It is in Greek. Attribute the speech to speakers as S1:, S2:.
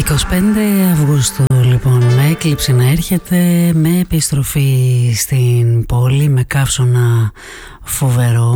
S1: 25 Αυγούστου λοιπόν, με έκλειψη να έρχεται, με επιστροφή στην πόλη, με καύσωνα φοβερό.